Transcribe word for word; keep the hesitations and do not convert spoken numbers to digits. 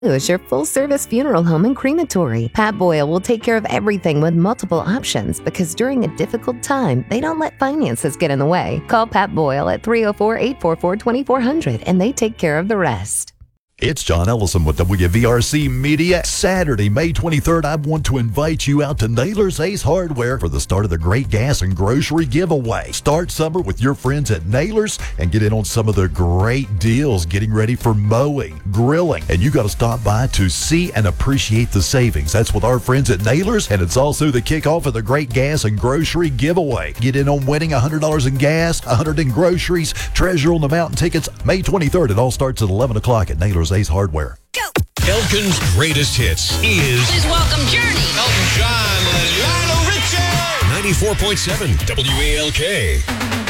is your full-service funeral home and crematory. Pat Boyle will take care of everything with multiple options because during a difficult time, they don't let finances get in the way. Call Pat Boyle at three oh four, eight four four, two four zero zero and they take care of the rest. It's John Ellison with W V R C Media. Saturday, May twenty-third, I want to invite you out to Naylor's Ace Hardware for the start of the Great Gas and Grocery Giveaway. Start summer with your friends at Naylor's and get in on some of the great deals getting ready for mowing, grilling, and you got to stop by to see and appreciate the savings. That's with our friends at Naylor's, and it's also the kickoff of the Great Gas and Grocery Giveaway. Get in on winning one hundred dollars in gas, one hundred dollars in groceries, Treasure on the Mountain tickets, May twenty-third. It all starts at eleven o'clock at Naylor's Ace Hardware. Go! Elkin's greatest hits is Please welcome Journey. Elton John and Lionel Richie. ninety-four point seven W A L K.